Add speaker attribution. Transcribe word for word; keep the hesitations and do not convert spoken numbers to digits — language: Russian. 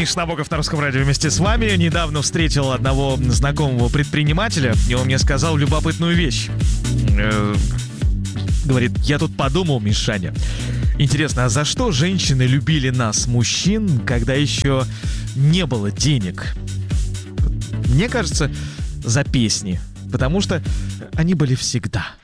Speaker 1: Миша Набоков на Русском радио вместе с вами. Недавно встретил одного знакомого предпринимателя, и он мне сказал любопытную вещь. Э, говорит, я тут подумал, Мишаня, интересно, а за что женщины любили нас, мужчин, когда еще не было денег? Мне кажется, за песни, потому что они были всегда.